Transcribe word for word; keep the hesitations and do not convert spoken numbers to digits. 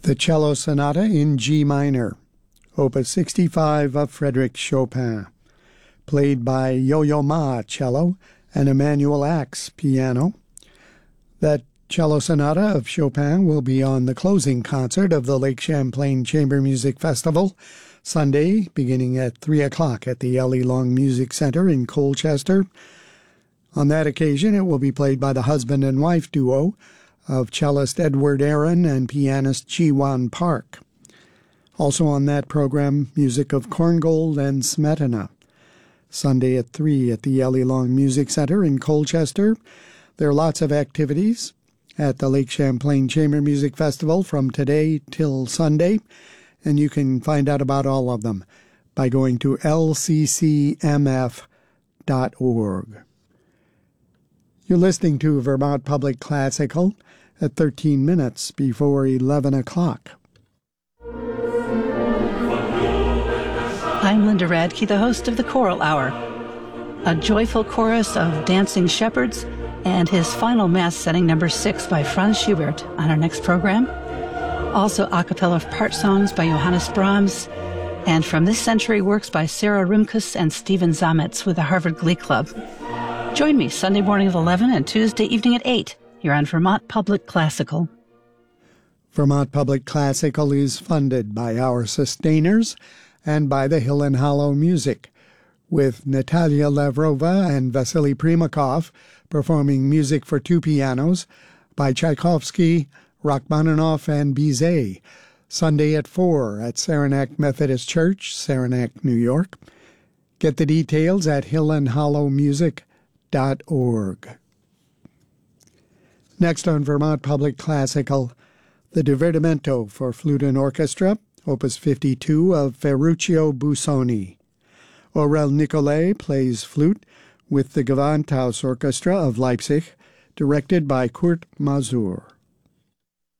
The Cello Sonata in G minor, Opus sixty-five of Frédéric Chopin, played by Yo-Yo Ma cello and Emmanuel Axe piano. That cello sonata of Chopin will be on the closing concert of the Lake Champlain Chamber Music Festival, Sunday, beginning at three o'clock at the L E Long Music Center in Colchester. On that occasion, it will be played by the husband and wife duo of cellist Edward Aaron and pianist Ji-Wan Park. Also on that program, music of Korngold and Smetana. Sunday at three at the L E Long Music Center in Colchester. There are lots of activities at the Lake Champlain Chamber Music Festival from today till Sunday, and you can find out about all of them by going to L C C M F dot org. You're listening to Vermont Public Classical at thirteen minutes before eleven o'clock. I'm Linda Radke, the host of the Choral Hour, a joyful chorus of dancing shepherds, and his final Mass setting, number six, by Franz Schubert, on our next program. Also a cappella part songs by Johannes Brahms, and from this century, works by Sarah Rimkus and Stephen Zametz with the Harvard Glee Club. Join me Sunday morning at eleven and Tuesday evening at eight here on Vermont Public Classical. Vermont Public Classical is funded by our sustainers and by the Hill and Hollow Music, with Natalia Lavrova and Vasily Primakov performing music for two pianos by Tchaikovsky, Rachmaninoff, and Bizet, Sunday at four at Saranac Methodist Church, Saranac, New York. Get the details at hill and hollow music dot org. Next on Vermont Public Classical, the Divertimento for Flute and Orchestra, Opus fifty-two of Ferruccio Busoni. Aurel Nicolai plays flute with the Gewandhaus Orchestra of Leipzig, directed by Kurt Masur.